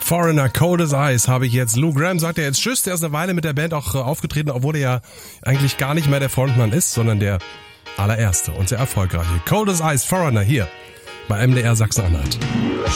Foreigner, Cold as Ice habe ich jetzt. Lou Gramm sagt ja jetzt Tschüss, der ist eine Weile mit der Band auch aufgetreten, obwohl er ja eigentlich gar nicht mehr der Frontmann ist, sondern der allererste und sehr erfolgreiche. Cold as Ice, Foreigner hier bei MDR Sachsen-Anhalt.